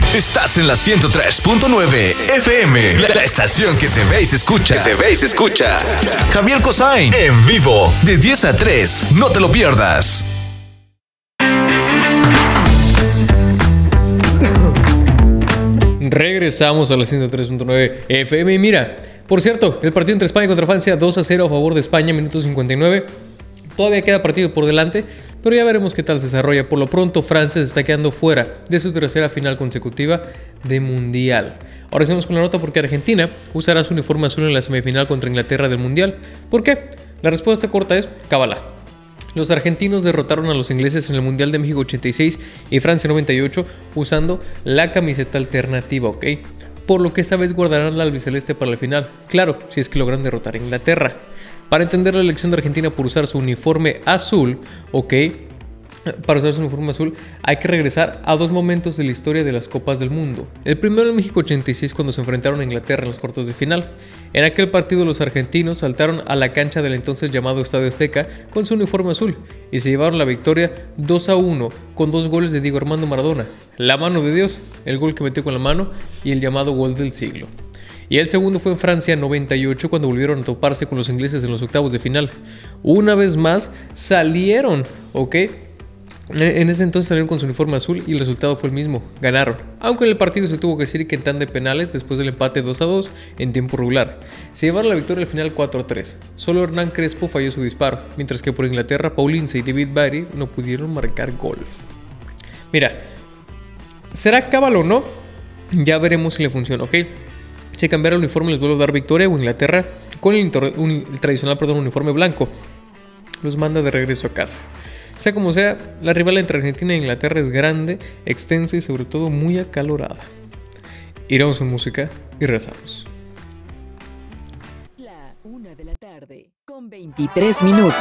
Estás en la 103.9 FM, la estación que se ve y se escucha. Javier Cossain, en vivo, de 10 a 3. No te lo pierdas. Regresamos a la 103.9 FM. Y mira, por cierto, el partido entre España contra Francia, 2-0 a favor de España, minuto 59. Todavía queda partido por delante, pero ya veremos qué tal se desarrolla. Por lo pronto, Francia se está quedando fuera de su tercera final consecutiva de Mundial. Ahora seguimos con la nota porque Argentina usará su uniforme azul en la semifinal contra Inglaterra del Mundial. ¿Por qué? La respuesta corta es cábala. Los argentinos derrotaron a los ingleses en el Mundial de México 86 y Francia 98 usando la camiseta alternativa, ¿ok? Por lo que esta vez guardarán la albiceleste para la final. Claro, si es que logran derrotar a Inglaterra. Para entender la elección de Argentina por usar su uniforme azul, ¿ok? Para usar su uniforme azul hay que regresar a dos momentos de la historia de las Copas del Mundo. El primero en México 86 cuando se enfrentaron a Inglaterra en los cuartos de final. En aquel partido los argentinos saltaron a la cancha del entonces llamado Estadio Azteca con su uniforme azul y se llevaron la victoria 2-1 con 2 goles de Diego Armando Maradona, la mano de Dios, el gol que metió con la mano y el llamado gol del siglo. Y el segundo fue en Francia 98 cuando volvieron a toparse con los ingleses en los octavos de final. Una vez más salieron, ¿ok? En ese entonces salieron con su uniforme azul y el resultado fue el mismo, ganaron. Aunque en el partido se tuvo que decir que en tanda de penales después del empate 2-2 en tiempo regular. Se llevaron la victoria al final 4-3. Solo Hernán Crespo falló su disparo, mientras que por Inglaterra Paul Lindsay y David Barry no pudieron marcar gol. Mira, ¿será cábala o no? Ya veremos si le funciona, ¿ok? Si cambiara el uniforme les vuelve a dar victoria o Inglaterra con el tradicional uniforme blanco los manda de regreso a casa. Sea como sea, la rival entre Argentina e Inglaterra es grande, extensa y sobre todo muy acalorada. Iremos con música y regresamos. La 1 de la tarde con 23 minutos.